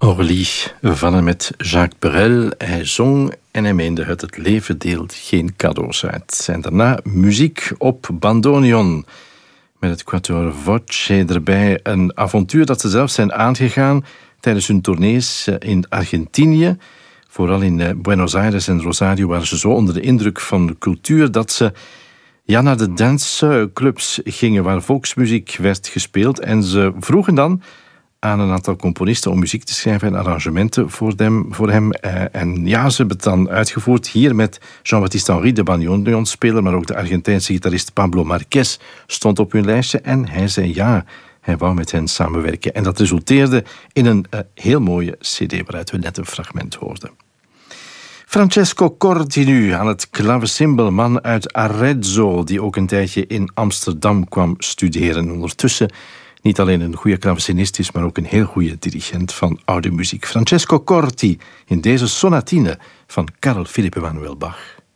Orly van en met Jacques Brel. Hij zong en hij meende het leven deelt geen cadeaus uit. En daarna muziek op bandoneon. Met het Quatuor Voce erbij. Een avontuur dat ze zelf zijn aangegaan tijdens hun tournees in Argentinië. Vooral in Buenos Aires en Rosario waren ze zo onder de indruk van de cultuur dat ze naar de danceclubs gingen waar volksmuziek werd gespeeld. En ze vroegen dan aan een aantal componisten om muziek te schrijven en arrangementen voor hem. En ja, ze hebben het dan uitgevoerd hier met Jean-Baptiste Henry, de bandoneonspeler, maar ook de Argentijnse gitarist Pablo Marquez stond op hun lijstje. En hij zei ja, hij wou met hen samenwerken. En dat resulteerde in een heel mooie cd waaruit we net een fragment hoorden. Francesco Corti nu aan het klavecimbal, man uit Arezzo, die ook een tijdje in Amsterdam kwam studeren. Ondertussen niet alleen een goede klavecinist is, maar ook een heel goede dirigent van oude muziek. Francesco Corti in deze sonatine van Carl Philipp Emanuel Bach.